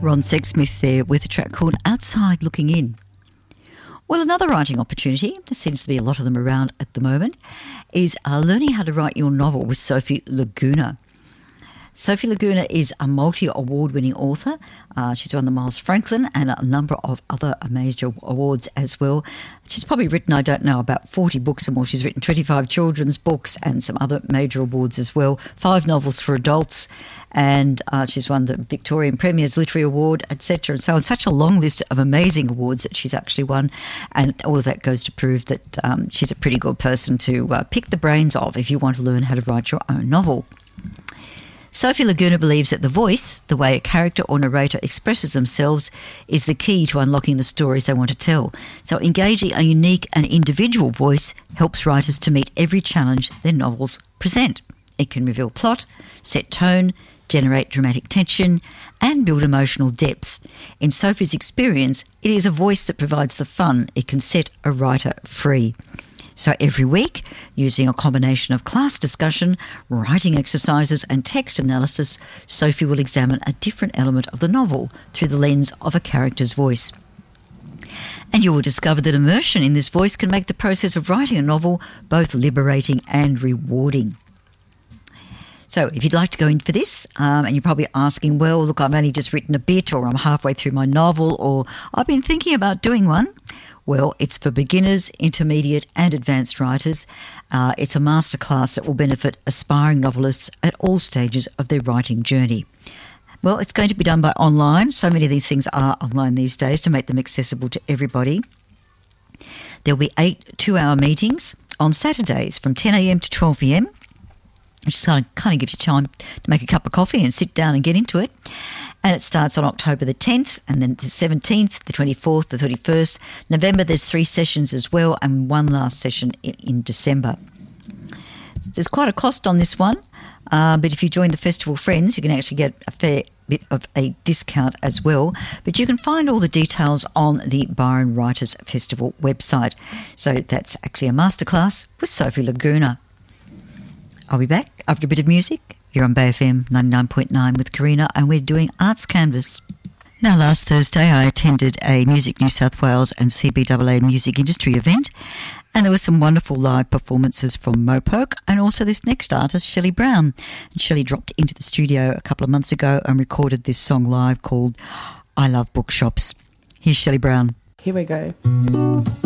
Ron Sexsmith there with a track called Outside Looking In. Well, another writing opportunity, there seems to be a lot of them around at the moment, is learning how to write your novel with Sophie Laguna. Sophie Laguna is a multi-award-winning author. She's won the Miles Franklin and a number of other major awards as well. She's probably written, I don't know, about 40 books or more. She's written 25 children's books and some other major awards as well, 5 novels for adults, and she's won the Victorian Premier's Literary Award, etc. And so on. Such a long list of amazing awards that she's actually won, and all of that goes to prove that she's a pretty good person to pick the brains of if you want to learn how to write your own novel. Sophie Laguna believes that the voice, the way a character or narrator expresses themselves, is the key to unlocking the stories they want to tell. So engaging a unique and individual voice helps writers to meet every challenge their novels present. It can reveal plot, set tone, generate dramatic tension, and build emotional depth. In Sophie's experience, it is a voice that provides the fun. It can set a writer free. So every week, using a combination of class discussion, writing exercises and text analysis, Sophie will examine a different element of the novel through the lens of a character's voice. And you will discover that immersion in this voice can make the process of writing a novel both liberating and rewarding. So if you'd like to go in for this, and you're probably asking, well, look, I've only just written a bit, or I'm halfway through my novel, or I've been thinking about doing one. Well, it's for beginners, intermediate and advanced writers. It's a masterclass that will benefit aspiring novelists at all stages of their writing journey. Well, it's going to be done by online. So many of these things are online these days to make them accessible to everybody. There'll be 8 2-hour meetings on Saturdays from 10 a.m. to 12 p.m, which kind of gives you time to make a cup of coffee and sit down and get into it. And it starts on October the 10th, and then the 17th, the 24th, the 31st. November, there's 3 sessions as well, and one last session in December. There's quite a cost on this one, but if you join the Festival Friends, you can actually get a fair bit of a discount as well. But you can find all the details on the Byron Writers Festival website. So that's actually a masterclass with Sophie Laguna. I'll be back after a bit of music. You're on Bay FM 99.9 with Karina, and we're doing Arts Canvas. Now, last Thursday, I attended a Music New South Wales and CBAA music industry event, and there were some wonderful live performances from Mopoke and also this next artist, Shelley Brown. And Shelley dropped into the studio a couple of months ago and recorded this song live called I Love Bookshops. Here's Shelley Brown. Here we go.